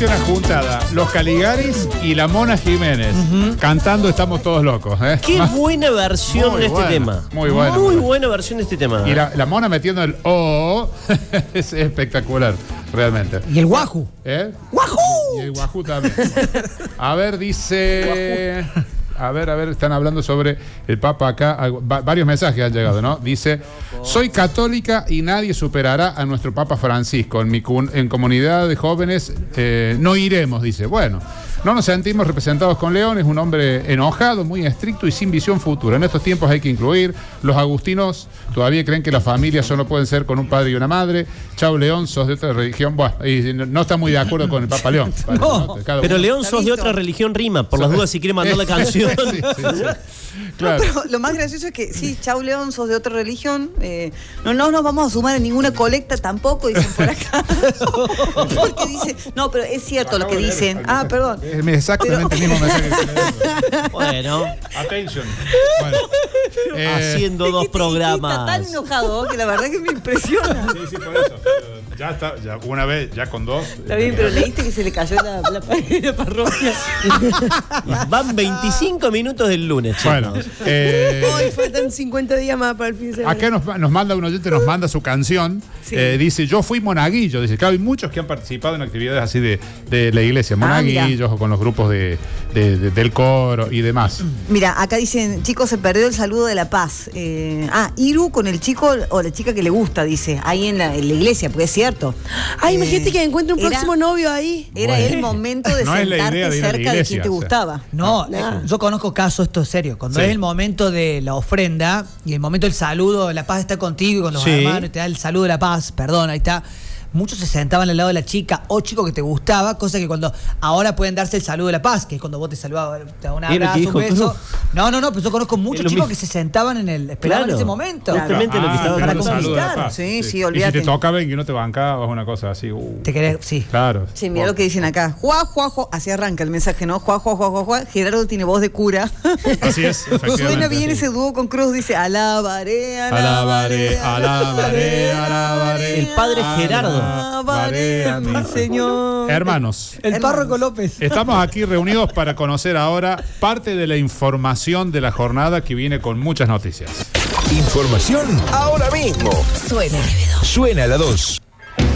una juntada, los Caligaris y la Mona Jiménez, cantando Estamos Todos Locos. Qué buena versión de este tema. Muy buena. Muy buena versión de este tema. Y la Mona metiendo el O es espectacular, realmente. Y el Wahoo. ¡Wahoo! Y el Wahoo también. A ver, dice... A ver, están hablando sobre el Papa acá. Varios mensajes han llegado, ¿no? Dice, soy católica y nadie superará a nuestro Papa Francisco. En comunidad de jóvenes no iremos, dice. Bueno, no nos sentimos representados con León. Es un hombre enojado, muy estricto y sin visión futura. En estos tiempos hay que incluir. Los agustinos todavía creen que las familias solo pueden ser con un padre y una madre. Chau, León, sos de otra religión. Bueno, y no está muy de acuerdo con el Papa León. No, pero León, sos de otra religión, rima. Por las dudas, si quiere mandar la canción. Sí. Claro. No, pero lo más gracioso es que, sí, chau León, sos de otra religión, no nos vamos a sumar en ninguna colecta tampoco, dicen por acá. Porque dice, no, pero es cierto lo que dicen. Perdón. Es exactamente el mismo mensaje que Bueno. Attention. Bueno. Haciendo dos programas. Está tan enojado que la verdad que me impresiona. Sí, por eso. Ya está, ya una vez, ya con dos. Está bien, pero leíste que se le cayó la parroquia. Van 25 minutos del lunes, chicos. Bueno, Hoy faltan 50 días más para el fin de semana. acá nos manda un oyente, nos manda su canción. Sí. Dice, yo fui monaguillo. Dice, claro, hay muchos que han participado en actividades así de la iglesia. Monaguillos o con los grupos del coro y demás. Mira, acá dicen, chicos, se perdió el saludo de la paz. Iru con el chico o la chica que le gusta, dice, ahí en la iglesia, porque es cierto. Ay, imagínate que encuentre un próximo novio ahí. Era el momento de sentarte cerca de quien te gustaba. No, yo conozco casos, esto es serio. Cuando es el momento de la ofrenda y el momento del saludo, la paz está contigo y con los hermanos y te da el saludo de la paz, perdón, ahí está. Muchos se sentaban al lado de la chica o chico que te gustaba, cosa que cuando ahora pueden darse el saludo de la paz, que es cuando vos te saludabas, te da un abrazo, un beso. No, pero yo conozco muchos chicos que se sentaban esperaban en ese momento. Justamente lo que estaba para conquistar. Sí, olvídate. Y si te toca ver que no te bancabas, una cosa así. Te querés, sí. Claro. Sí, mira lo que dicen acá. Juá, así arranca el mensaje, ¿no? Juá. Gerardo tiene voz de cura. Así es, efectivamente. Suena bien ese dúo con Cruz, dice, alabaré. El padre Gerardo. Alabaré a mi Señor. Hermanos. El párroco López. Estamos aquí reunidos para conocer ahora parte de la información de la jornada que viene con muchas noticias. Información ahora mismo. Suena. Suena a la 2.